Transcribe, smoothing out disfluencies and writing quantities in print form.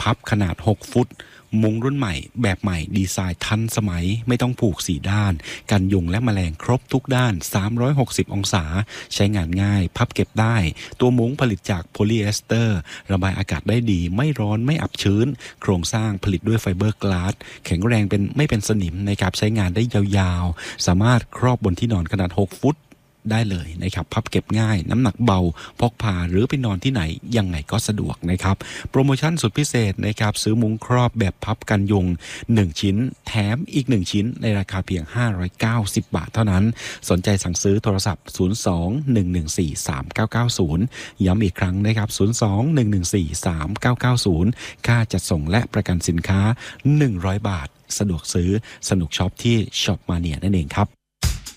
พับขนาด6ฟุตมุ้งรุ่นใหม่แบบใหม่ดีไซน์ทันสมัยไม่ต้องผูก4ด้านกันยุงและแมลงครบทุกด้าน360องศาใช้งานง่ายพับเก็บได้ตัวมุ้งผลิตจากโพลีเอสเตอร์ระบายอากาศได้ดีไม่ร้อนไม่อับชื้นโครงสร้างผลิตด้วยไฟเบอร์กลาสแข็งแรงไม่เป็นสนิมนะครับใช้งานได้ยาวๆสามารถครอบบนที่นอนขนาด6ฟุตได้เลยนะครับพับเก็บง่ายน้ำหนักเบาพกพาหรือไปนอนที่ไหนยังไงก็สะดวกนะครับโปรโมชั่นสุดพิเศษนะครับซื้อมุ้งครอบแบบพับกันยุง1ชิ้นแถมอีก1ชิ้นในราคาเพียง590บาทเท่านั้นสนใจสั่งซื้อโทรศัพท์02-114-3990ย้ำอีกครั้งนะครับ02-114-3990ค่าจัดส่งและประกันสินค้า100บาทสะดวกซื้อสนุกช็อปที่ช็อปมาเนียนั่นเองครับ